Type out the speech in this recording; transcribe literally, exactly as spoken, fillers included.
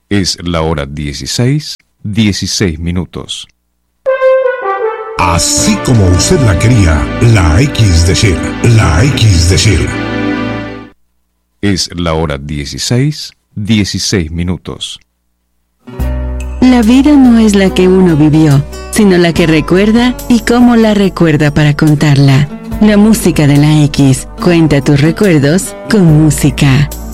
Es la hora dieciséis, dieciséis minutos. Así como usted la quería, la X de Shell, la X de Shell. Es la hora dieciséis, dieciséis minutos. La vida no es la que uno vivió, sino la que recuerda y cómo la recuerda para contarla. La música de la X. Cuenta tus recuerdos con música.